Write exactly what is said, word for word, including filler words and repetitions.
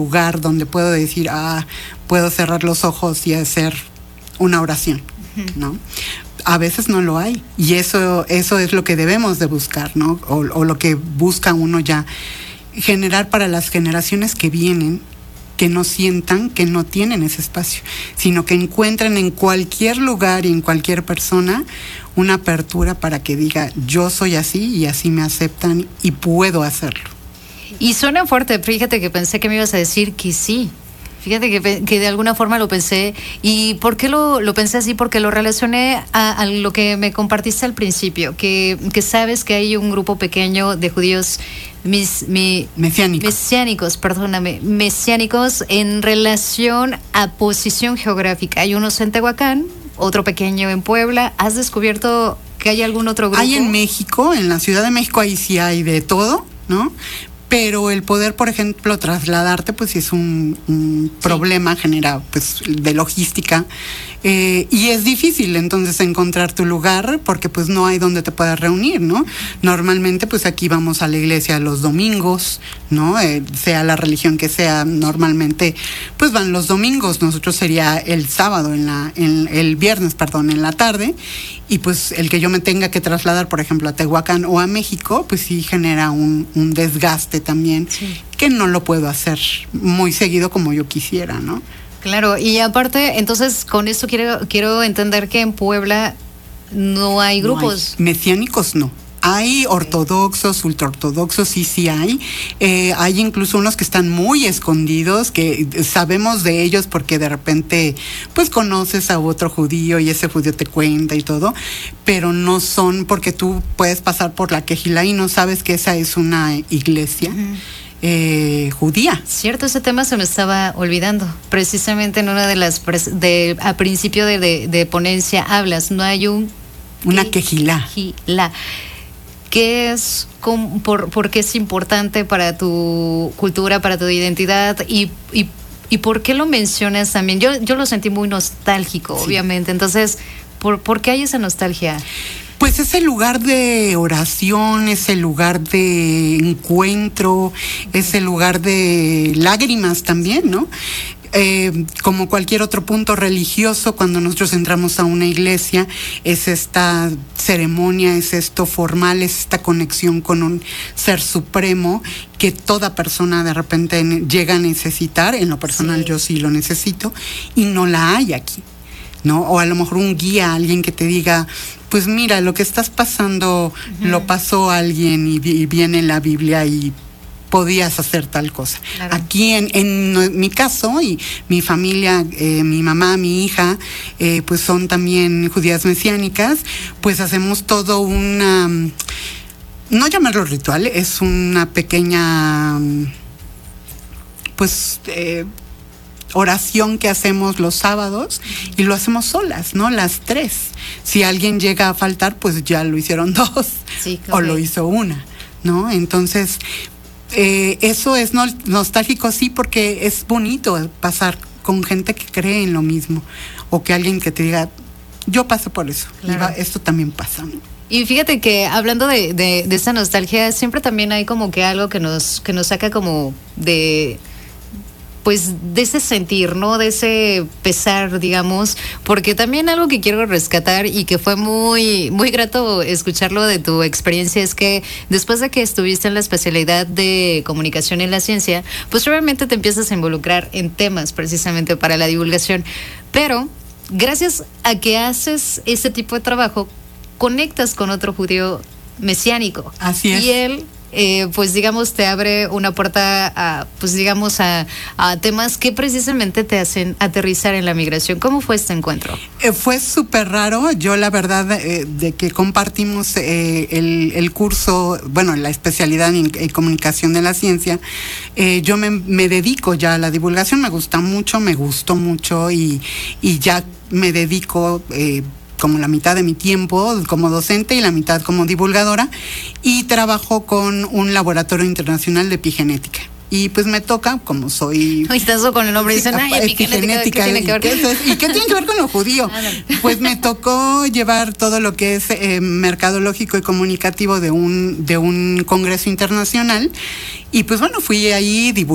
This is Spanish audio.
lugar donde puedo decir, ah, puedo cerrar los ojos y hacer una oración, ¿no? A veces no lo hay, y eso, eso es lo que debemos de buscar, ¿no? O, o lo que busca uno ya, generar para las generaciones que vienen, que no sientan que no tienen ese espacio, sino que encuentren en cualquier lugar y en cualquier persona una apertura para que diga, yo soy así y así me aceptan y puedo hacerlo. Y suena fuerte, fíjate que pensé que me ibas a decir que sí. Fíjate que, que de alguna forma lo pensé. ¿Y por qué lo, lo pensé así? Porque lo relacioné a, a lo que me compartiste al principio, que, que sabes que hay un grupo pequeño de judíos mis, mi, mesiánicos. mesiánicos, perdóname, mesiánicos en relación a posición geográfica. Hay unos en Tehuacán, otro pequeño en Puebla. ¿Has descubierto que hay algún otro grupo? Hay en México, en la Ciudad de México, ahí sí hay de todo, ¿no? Pero el poder, por ejemplo, trasladarte, pues sí es un, un sí. problema, genera pues de logística, eh, y es difícil entonces encontrar tu lugar porque pues no hay donde te puedas reunir, ¿no? Normalmente pues aquí vamos a la iglesia los domingos, ¿no? Eh, sea la religión que sea, normalmente pues van los domingos, nosotros sería el sábado, en la, en, el viernes, perdón, en la tarde, y pues el que yo me tenga que trasladar, por ejemplo, a Tehuacán o a México, pues sí genera un, un desgaste también, sí. que no lo puedo hacer muy seguido como yo quisiera, ¿no? Claro, y aparte, entonces con esto quiero quiero entender que en Puebla no hay grupos. No hay. Mesiánicos no. Hay ortodoxos, ultraortodoxos, sí, sí hay. Eh, hay incluso unos que están muy escondidos, que sabemos de ellos porque de repente, pues conoces a otro judío y ese judío te cuenta y todo, pero no son porque tú puedes pasar por la Quejilá y no sabes que esa es una iglesia. Uh-huh. Eh, judía. Cierto, ese tema se me estaba olvidando. Precisamente en una de las, pres- de, a principio de, de, de ponencia hablas, no hay un... Una Quejilá. Quejilá. ¿Qué es, con, por, por qué es importante para tu cultura, para tu identidad y, y, y por qué lo mencionas también? Yo, yo lo sentí muy nostálgico, sí. obviamente. Entonces, ¿por, ¿por qué hay esa nostalgia? Pues es el lugar de oración, es el lugar de encuentro, es el lugar de lágrimas también, ¿no? Eh, como cualquier otro punto religioso, cuando nosotros entramos a una iglesia, es esta ceremonia, es esto formal, es esta conexión con un ser supremo que toda persona de repente llega a necesitar. En lo personal, sí. yo sí lo necesito y no la hay aquí, ¿no? O a lo mejor un guía, alguien que te diga, pues mira, lo que estás pasando uh-huh. lo pasó alguien y, y viene en la Biblia y podías hacer tal cosa. Claro. Aquí en, en mi caso y mi familia, eh, mi mamá, mi hija, eh, pues son también judías mesiánicas, pues hacemos todo una, no llamarlo ritual, es una pequeña, pues... Eh, oración que hacemos los sábados y lo hacemos solas, ¿no? Las tres. Si alguien llega a faltar, pues ya lo hicieron dos sí, okay. o lo hizo una, ¿no? Entonces, eh, eso es no, nostálgico, sí, porque es bonito pasar con gente que cree en lo mismo o que alguien que te diga, yo paso por eso, claro. y va, esto también pasa, ¿no? Y fíjate que hablando de, de, de esta nostalgia, siempre también hay como que algo que nos, que nos saca como de... pues de ese sentir, ¿no? De ese pesar, digamos, porque también algo que quiero rescatar y que fue muy, muy grato escucharlo de tu experiencia es que después de que estuviste en la especialidad de comunicación en la ciencia, pues obviamente te empiezas a involucrar en temas precisamente para la divulgación, pero gracias a que haces ese tipo de trabajo, conectas con otro judío mesiánico. Así es. Y él... Eh, pues digamos te abre una puerta a, pues digamos a, a temas que precisamente te hacen aterrizar en la migración. ¿Cómo fue este encuentro? Eh, fue súper raro. Yo la verdad eh, de que compartimos eh, el, el curso, bueno, la especialidad en, en comunicación de la ciencia, eh, yo me, me dedico ya a la divulgación, me gusta mucho, me gustó mucho y, y ya me dedico eh, como la mitad de mi tiempo como docente y la mitad como divulgadora, y trabajo con un laboratorio internacional de epigenética. Y pues me toca, como soy... Estás con el nombre y dicen, ay, epigenética, ¿qué tiene que ver? ¿Qué es, ¿Y qué tiene que ver con lo judío? Pues me tocó llevar todo lo que es eh, mercadológico y comunicativo de un, de un congreso internacional, y pues bueno, fui ahí divulgando